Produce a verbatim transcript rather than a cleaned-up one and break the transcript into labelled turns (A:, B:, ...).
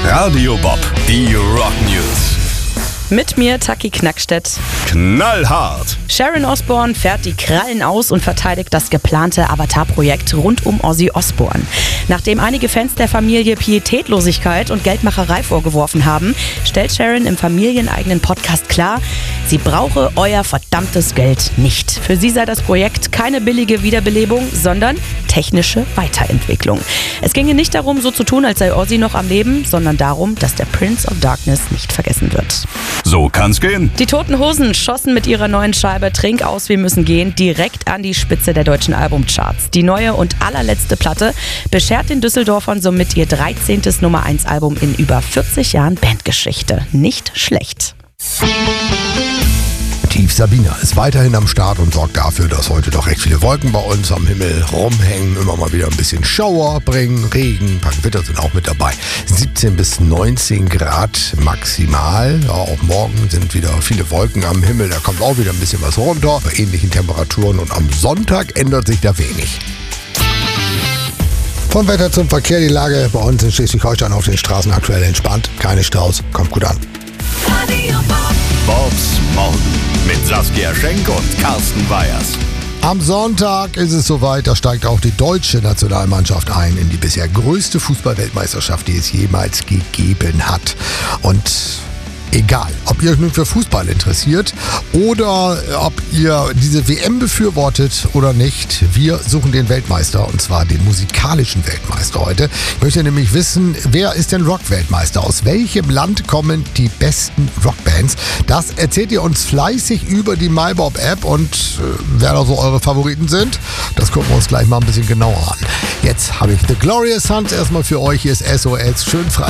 A: Radio Bob, die Rock News.
B: Mit mir Taki Knackstedt.
A: Knallhart.
B: Sharon Osbourne fährt die Krallen aus und verteidigt das geplante Avatar-Projekt rund um Ozzy Osbourne. Nachdem einige Fans der Familie Pietätlosigkeit und Geldmacherei vorgeworfen haben, stellt Sharon im familieneigenen Podcast klar, sie brauche euer verdammtes Geld nicht. Für sie sei das Projekt keine billige Wiederbelebung, sondern technische Weiterentwicklung. Es ginge nicht darum, so zu tun, als sei Ozzy noch am Leben, sondern darum, dass der Prince of Darkness nicht vergessen wird.
A: So kann's gehen.
B: Die Toten Hosen schossen mit ihrer neuen Scheibe Trink aus, wir müssen gehen direkt an die Spitze der deutschen Albumcharts. Die neue und allerletzte Platte beschert den Düsseldorfern somit ihr dreizehntes Nummer eins Album in über vierzig Jahren Bandgeschichte. Nicht schlecht.
C: Tief Sabina ist weiterhin am Start und sorgt dafür, dass heute doch recht viele Wolken bei uns am Himmel rumhängen. Immer mal wieder ein bisschen Schauer bringen, Regen, ein paar Gewitter sind auch mit dabei. siebzehn bis neunzehn Grad maximal. Ja, auch morgen sind wieder viele Wolken am Himmel. Da kommt auch wieder ein bisschen was runter. Bei ähnlichen Temperaturen und am Sonntag ändert sich da wenig. Vom Wetter zum Verkehr, die Lage bei uns in Schleswig-Holstein auf den Straßen aktuell entspannt. Keine Staus, kommt gut an.
A: Bobs Morgen mit Saskia Schenk und Carsten Weyers.
C: Am Sonntag ist es soweit, da steigt auch die deutsche Nationalmannschaft ein in die bisher größte Fußball-Weltmeisterschaft, die es jemals gegeben hat. Und egal, ob ihr euch nun für Fußball interessiert oder ob ihr diese W M befürwortet oder nicht, wir suchen den Weltmeister, und zwar den musikalischen Weltmeister heute. Ich möchte nämlich wissen, wer ist denn Rock-Weltmeister? Aus welchem Land kommen die besten Rockbands? Das erzählt ihr uns fleißig über die MyBob-App, und äh, wer da so eure Favoriten sind, das gucken wir uns gleich mal ein bisschen genauer an. Jetzt habe ich The Glorious Sons erstmal für euch. Hier ist S O S. Schön frei.